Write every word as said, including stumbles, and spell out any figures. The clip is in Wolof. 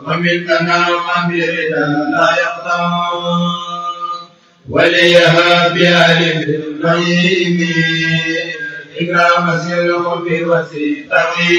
وملكنا وبردا لا يقطع وليها بألف الغيب إكرام سلوك وسيطة